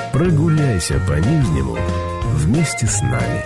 Прогуляйся по Нижнему вместе с нами.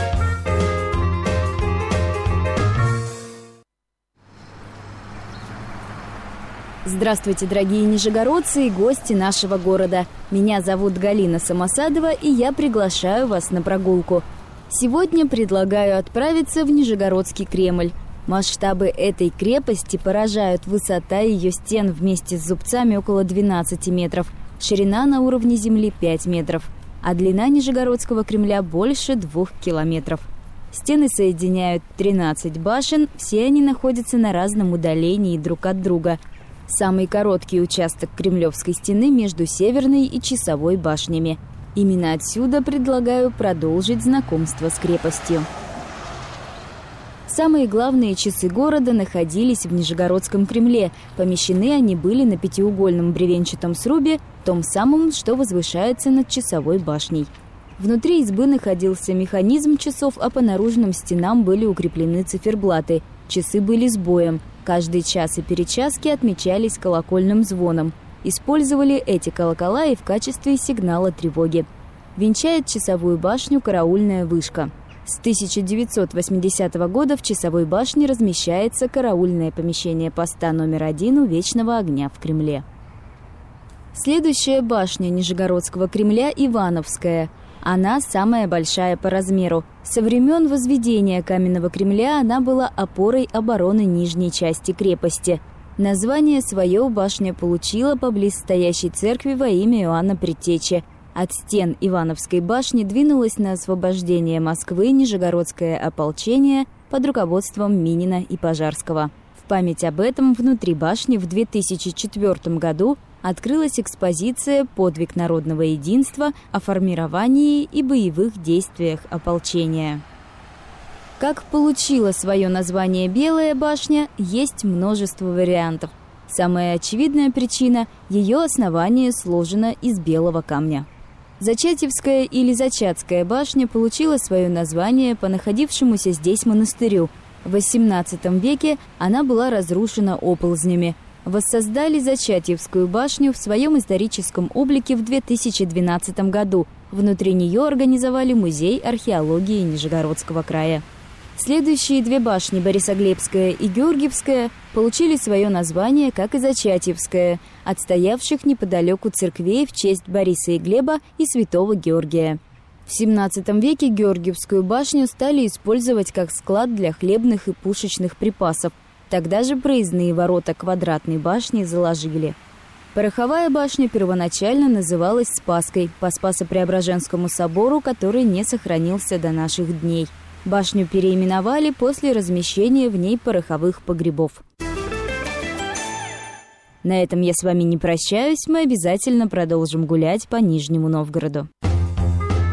Здравствуйте, дорогие нижегородцы и гости нашего города. Меня зовут Галина Самосадова, и я приглашаю вас на прогулку. Сегодня предлагаю отправиться в Нижегородский Кремль. Масштабы этой крепости поражают: высота ее стен вместе с зубцами около 12 метров, ширина на уровне земли 5 метров, а длина Нижегородского Кремля больше 2 километров. Стены соединяют 13 башен, все они находятся на разном удалении друг от друга. Самый короткий участок Кремлевской стены между Северной и Часовой башнями. Именно отсюда предлагаю продолжить знакомство с крепостью. Самые главные часы города находились в Нижегородском Кремле. Помещены они были на пятиугольном бревенчатом срубе, том самом, что возвышается над Часовой башней. Внутри избы находился механизм часов, а по наружным стенам были укреплены циферблаты. Часы были с боем. Каждый час и перечаски отмечались колокольным звоном. Использовали эти колокола и в качестве сигнала тревоги. Венчает Часовую башню караульная вышка. С 1980 года в Часовой башне размещается караульное помещение поста номер 1 у Вечного огня в Кремле. Следующая башня Нижегородского Кремля – Ивановская. Она самая большая по размеру. Со времен возведения Каменного Кремля она была опорой обороны нижней части крепости. Название свое башня получила поблиз стоящей церкви во имя Иоанна Предтечи. От стен Ивановской башни двинулось на освобождение Москвы Нижегородское ополчение под руководством Минина и Пожарского. В память об этом внутри башни в 2004 году открылась экспозиция «Подвиг народного единства» о формировании и боевых действиях ополчения. Как получила свое название Белая башня, есть множество вариантов. Самая очевидная причина – ее основание сложено из белого камня. Зачатьевская или Зачатская башня получила свое название по находившемуся здесь монастырю. В XVIII веке она была разрушена оползнями. Воссоздали Зачатьевскую башню в своем историческом облике в 2012 году. Внутри нее организовали музей археологии Нижегородского края. Следующие две башни, Борисоглебская и Георгиевская, получили свое название, как и Зачатьевская, от стоявших неподалеку церквей в честь Бориса и Глеба и святого Георгия. В XVII веке Георгиевскую башню стали использовать как склад для хлебных и пушечных припасов. Тогда же проездные ворота квадратной башни заложили. Пороховая башня первоначально называлась Спасской по Спасо-Преображенскому собору, который не сохранился до наших дней. Башню переименовали после размещения в ней пороховых погребов. На этом я с вами не прощаюсь, мы обязательно продолжим гулять по Нижнему Новгороду.